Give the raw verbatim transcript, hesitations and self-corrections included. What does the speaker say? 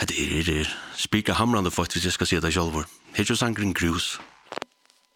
Det er det. Spika hamrande faktisk, jeg skal si det selv. Hedjo sangren grus.